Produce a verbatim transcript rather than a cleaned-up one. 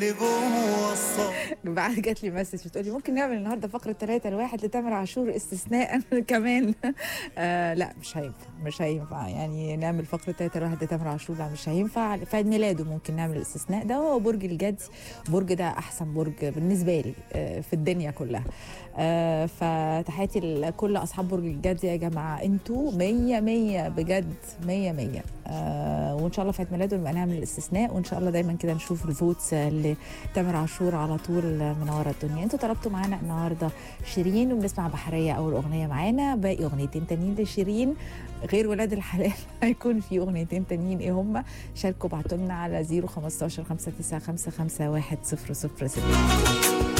بعد جات لي مسج بتقول لي ممكن نعمل النهارده فقره ثلاثة لواحد لتامر عاشور استثناء كمان. آه لا مش هينفع مش هينفع يعني نعمل فقره ثلاثة لواحد لتامر عاشور، لا مش هينفع. في عيد ميلاده ممكن نعمل الاستثناء ده. هو برج الجدي، برج ده احسن برج بالنسبه لي آه في الدنيا كلها. آه فتحياتي لكل اصحاب برج الجدي يا جماعه، انتوا مية مية بجد مية مية. آه وان شاء الله في عيد ميلاده نبقى نعمل الاستثناء، وان شاء الله دايما كده نشوف الفوتس اللي تامر عاشور على طول منوره الدنيا. انتوا طلبتوا معانا النهارده شيرين وبنسمع بحريه اول اغنيه معانا، باقي اغنيتين تانيين لشيرين غير ولاد الحلال. هيكون في اغنيتين تانيين، ايه هم؟ شاركوا، بعتوا لنا على صفر خمستاشر خمسة تسعة خمسة خمسة واحد صفر صفر ستة.